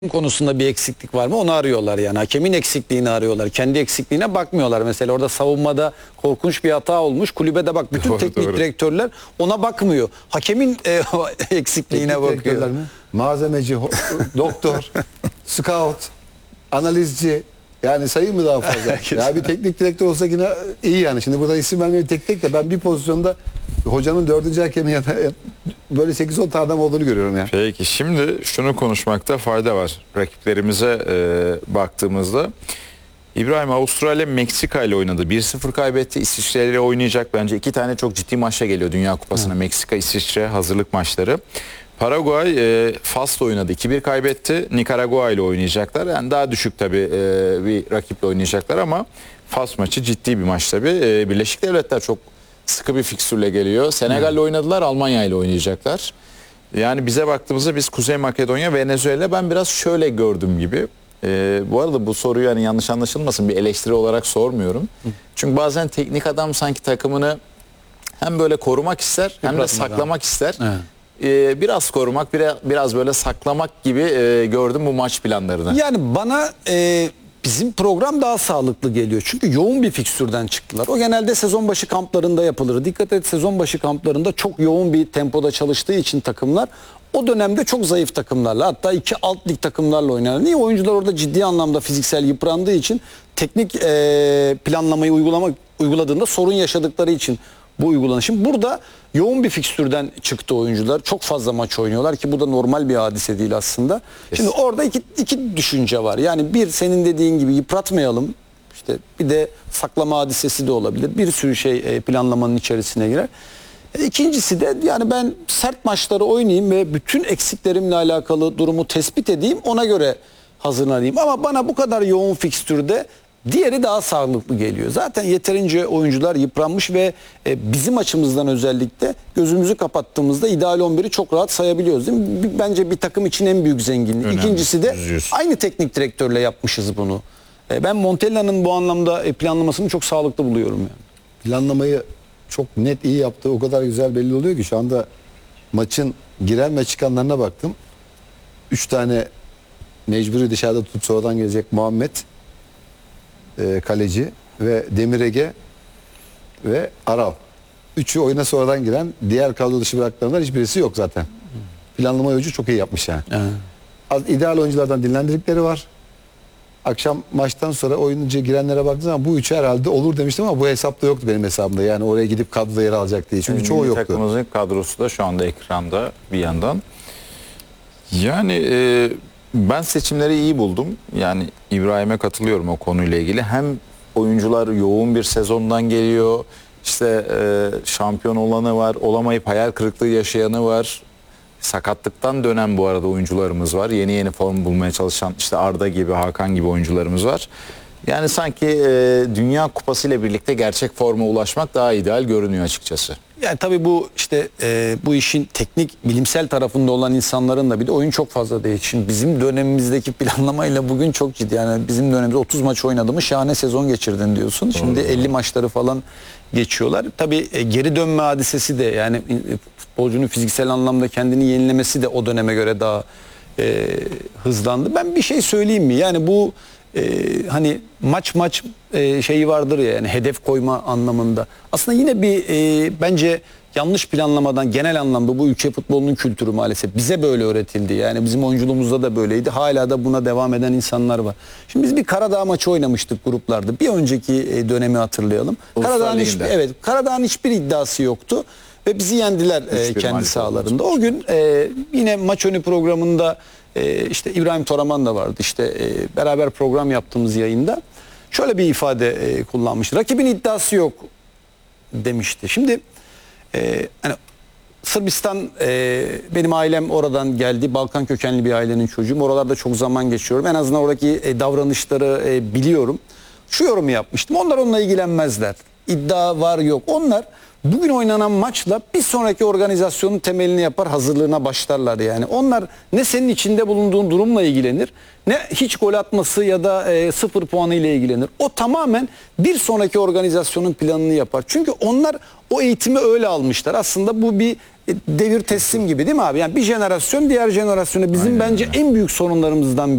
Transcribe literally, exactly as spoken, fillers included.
konusunda bir eksiklik var mı? Onu arıyorlar yani. Hakemin eksikliğini arıyorlar. Kendi eksikliğine bakmıyorlar. Mesela orada savunmada korkunç bir hata olmuş. Kulübede bak bütün Doğru, teknik doğru. direktörler ona bakmıyor. Hakemin e, eksikliğine Teknik bakıyor. direktörler mi? Malzemeci, ho- doktor, scout, analizci. Yani sayayım mı daha fazla? Ya bir teknik direktör olsa yine iyi yani. Şimdi burada isim vermeyeyim tek tek de ben bir pozisyonda hocanın dördüncü hakemi ya da böyle sekiz on tane adam olduğunu görüyorum yani. Peki şimdi şunu konuşmakta fayda var. Rakiplerimize e, baktığımızda İbrahim Avustralya Meksika ile oynadı. bir sıfır kaybetti. İsviçre ile oynayacak. Bence iki tane çok ciddi maçla geliyor Dünya Kupası'na. Meksika, İsviçre hazırlık maçları. Paraguay e, Fas'la oynadı. iki bir kaybetti. Nikaragua ile oynayacaklar. Yani daha düşük tabii e, bir rakiple oynayacaklar ama Fas maçı ciddi bir maç tabii. E, Birleşik Devletler çok sıkı bir fikstürle geliyor. Senegal'le oynadılar. Almanya ile oynayacaklar. Yani bize baktığımızda biz Kuzey Makedonya, Venezuela ben biraz şöyle gördüm gibi. Ee, bu arada bu soruyu yani yanlış anlaşılmasın bir eleştiri olarak sormuyorum. Çünkü bazen teknik adam sanki takımını hem böyle korumak ister hem de saklamak ister. Evet. Ee, biraz korumak biraz, biraz böyle saklamak gibi e, gördüm bu maç planlarını. Yani bana e, bizim program daha sağlıklı geliyor. Çünkü yoğun bir fikstürden çıktılar. O genelde sezon başı kamplarında yapılır. Dikkat et, sezon başı kamplarında çok yoğun bir tempoda çalıştığı için takımlar o dönemde çok zayıf takımlarla, hatta iki alt lig takımlarla oynar. Niye? Oyuncular orada ciddi anlamda fiziksel yıprandığı için teknik e, planlamayı uygulamak uyguladığında sorun yaşadıkları için bu uygulanır. Şimdi burada yoğun bir fikstürden çıktı oyuncular. Çok fazla maç oynuyorlar ki bu da normal bir hadise değil aslında. Şimdi orada iki, iki düşünce var. Yani bir, senin dediğin gibi yıpratmayalım. İşte bir de saklama hadisesi de olabilir. Bir sürü şey planlamanın içerisine girer. İkincisi de yani ben sert maçları oynayayım ve bütün eksiklerimle alakalı durumu tespit edeyim. Ona göre hazırlanayım. Ama bana bu kadar yoğun fikstürde diğeri daha sağlıklı geliyor. Zaten yeterince oyuncular yıpranmış ve e, bizim açımızdan özellikle gözümüzü kapattığımızda ideal on biri çok rahat sayabiliyoruz değil mi? B- Bence bir takım için en büyük zenginlik. Önemli. İkincisi de Yüz yüz. aynı teknik direktörle yapmışız bunu. E, ben Montella'nın bu anlamda e, planlamasını çok sağlıklı buluyorum yani. Planlamayı çok net iyi yaptığı o kadar güzel belli oluyor ki şu anda maçın giren ve çıkanlarına baktım. Üç tane mecburi dışarıda tutup sonradan gelecek Muhammed e, kaleci ve Demir Ege ve Aral. Üçü oyuna sonradan giren, diğer kadro dışı bıraktıklarından hiçbirisi yok zaten. Planlama oyuncu çok iyi yapmış yani. Evet. Az ideal oyunculardan dinlendirdikleri var. Akşam maçtan sonra oyuncuya girenlere baktığım zaman bu üçü herhalde olur demiştim ama bu hesapta yoktu benim hesabımda. Yani oraya gidip kadroda yer alacak diye. Çünkü Yani çoğu milli yoktu. takımımızın kadrosu da şu anda ekranda bir yandan. Yani e, ben seçimleri iyi buldum. Yani İbrahim'e katılıyorum o konuyla ilgili. Hem oyuncular yoğun bir sezondan geliyor. İşte e, şampiyon olanı var. Olamayıp hayal kırıklığı yaşayanı var. Sakatlıktan dönen bu arada oyuncularımız var. Yeni yeni form bulmaya çalışan işte Arda gibi, Hakan gibi oyuncularımız var. Yani sanki e, Dünya Kupası ile birlikte gerçek forma ulaşmak daha ideal görünüyor açıkçası. Yani tabii bu işte e, bu işin teknik, bilimsel tarafında olan insanların da bir de oyun çok fazla değil. Şimdi bizim dönemimizdeki planlamayla bugün çok ciddi. Yani bizim dönemimizde otuz maç oynadığımız şahane sezon geçirdin diyorsun. Şimdi elli maçları falan geçiyorlar. Tabii e, geri dönme hadisesi de yani e, futbolcunun fiziksel anlamda kendini yenilemesi de o döneme göre daha e, hızlandı. Ben bir şey söyleyeyim mi? Yani bu e, hani maç maç e, şeyi vardır ya, yani hedef koyma anlamında. Aslında yine bir e, bence yanlış planlamadan genel anlamda bu ülke futbolunun kültürü maalesef bize böyle öğretildi. Yani bizim oyunculuğumuzda da böyleydi. Hala da buna devam eden insanlar var. Şimdi biz bir Karadağ maçı oynamıştık gruplarda. Bir önceki e, dönemi hatırlayalım. Karadağ'ın hiçbir, evet, Karadağ'ın hiçbir iddiası yoktu. Ve bizi yendiler e, kendi sahalarında. O gün e, yine maç önü programında e, işte İbrahim Toraman da vardı. İşte e, beraber program yaptığımız yayında şöyle bir ifade e, kullanmıştı. Rakibin iddiası yok demişti. Şimdi e, hani Sırbistan, e, benim ailem oradan geldi. Balkan kökenli bir ailenin çocuğum. Oralarda çok zaman geçiyorum. En azından oradaki e, davranışları e, biliyorum. Şu yorumu yapmıştım. Onlar onunla ilgilenmezler. İddia var yok. Onlar bugün oynanan maçla bir sonraki organizasyonun temelini yapar, hazırlığına başlarlar yani. Onlar ne senin içinde bulunduğun durumla ilgilenir, ne hiç gol atması ya da e, sıfır puanı ile ilgilenir. O tamamen bir sonraki organizasyonun planını yapar. Çünkü onlar o eğitimi öyle almışlar. Aslında bu bir devir teslim gibi değil mi abi? Yani bir jenerasyon diğer jenerasyona bizim Aynen bence öyle. En büyük sorunlarımızdan